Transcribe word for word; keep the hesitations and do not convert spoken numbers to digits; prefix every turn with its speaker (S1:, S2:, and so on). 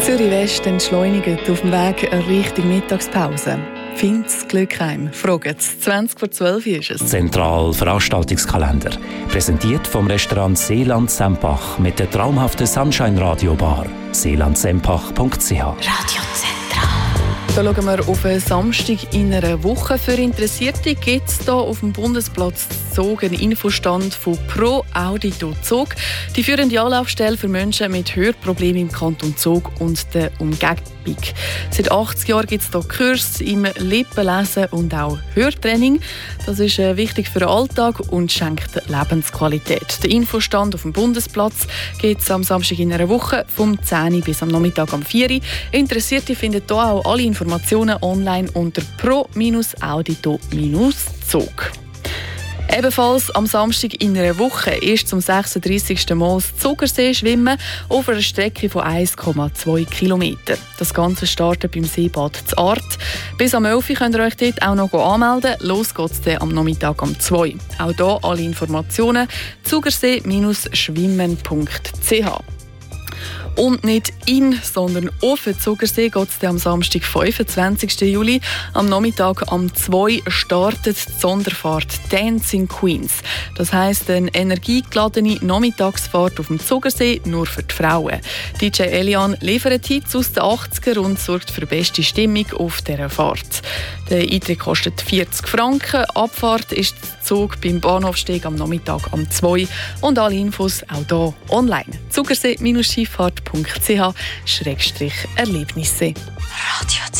S1: Zürich West entschleunigt auf dem Weg Richtung Mittagspause. Find's Glück heim? Fragen's. zwanzig vor zwölf ist es.
S2: Zentral Veranstaltungskalender. Präsentiert vom Restaurant Seeland Sempach mit der traumhaften Sunshine Radio Bar. seeland sempach punkt c h.
S1: Radio Zentral. Da schauen wir auf einen Samstag in einer Woche. Für Interessierte gibt es hier auf dem Bundesplatz Zug einen Infostand von Pro Audito Zug. Die führende Anlaufstelle für Menschen mit Hörproblemen im Kanton Zug und der Umgebung. Seit achtzig Jahren gibt es hier Kurse im Lippenlesen und auch Hörtraining. Das ist wichtig für den Alltag und schenkt Lebensqualität. Der Infostand auf dem Bundesplatz gibt es am Samstag in einer Woche vom zehn Uhr bis am Nachmittag um vier Uhr. Interessierte finden hier auch alle Informationen online unter pro audito zug. Ebenfalls am Samstag in einer Woche ist zum sechsunddreissigsten Mal das Zugersee schwimmen auf einer Strecke von eins Komma zwei Kilometern. Das Ganze startet beim Seebad zu Art. Bis am elf Uhr könnt ihr euch dort auch noch anmelden. Los geht's dann am Nachmittag um zwei Uhr. Auch hier alle Informationen zugersee schwimmen punkt c h. Und nicht in, sondern auf den Zugersee geht es am Samstag, fünfundzwanzigsten Juli. Am Nachmittag um zwei Uhr startet die Sonderfahrt Dancing Queens. Das heisst, eine energiegeladene Nachmittagsfahrt auf dem Zugersee, nur für die Frauen. D J Elian liefert Hits aus den achtziger und sorgt für beste Stimmung auf dieser Fahrt. Der Eintritt kostet vierzig Franken. Abfahrt ist der Zug beim Bahnhofsteg am Nachmittag um zwei Uhr. Und alle Infos auch hier online. zugersee schifffahrt punkt c h Erlebnisse.